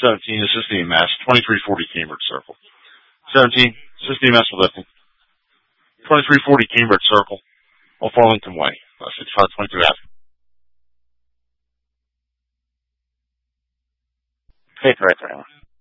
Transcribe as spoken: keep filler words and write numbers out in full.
seventeen, assist E M S, twenty-three forty Cambridge Circle. seventeen, assist E M S with lifting. twenty-three forty Cambridge Circle, off Arlington Way, sixty-five twenty-three Avenue. Okay, correct, right.